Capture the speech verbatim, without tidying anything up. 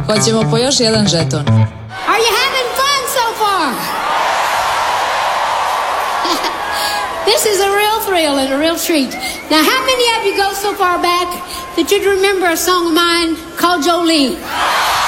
Hoćemo po još jedan žeton. Are you having fun so far? This is a real thrill and a real treat. Now, how many of you go so far back that you'd remember a song of mine called Jolene?